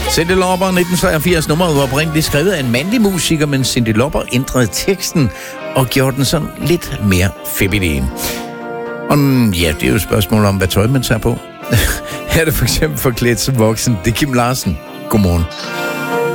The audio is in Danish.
Cyndi Lauper, 1983. Nummeret var oprindeligt skrevet af en mandlig musiker, men Cyndi Lauper ændrede teksten og gjorde den sådan lidt mere feminin. Og ja, det er jo et spørgsmål om, hvad tøj man tager på. Her er det for eksempel forklædt som voksen. Det er Kim Larsen. Godmorgen.